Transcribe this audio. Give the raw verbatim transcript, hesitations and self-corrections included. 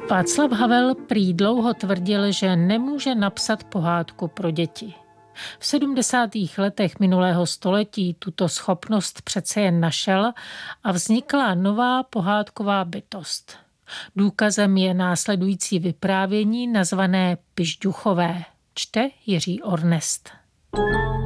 Václav Havel prý dlouho tvrdil, že nemůže napsat pohádku pro děti. V sedmdesátých letech minulého století tuto schopnost přece jen našel a vznikla nová pohádková bytost. Důkazem je následující vyprávění nazvané Pižďuchové. Čte Jiří Ornest.